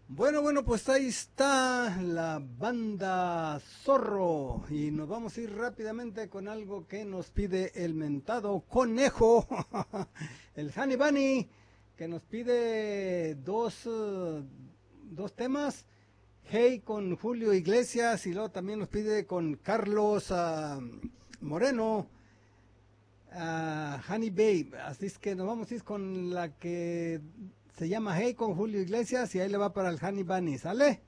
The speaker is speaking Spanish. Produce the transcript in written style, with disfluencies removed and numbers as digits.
Bueno, pues ahí está la banda Zorro y nos vamos a ir rápidamente con algo que nos pide el mentado conejo, el Honey Bunny, que nos pide dos temas, Hey con Julio Iglesias y luego también nos pide con Carlos Moreno, Honey Babe. Así es que nos vamos a ir con la que se llama Hey con Julio Iglesias y ahí le va para el Honey Bunny, ¿sale?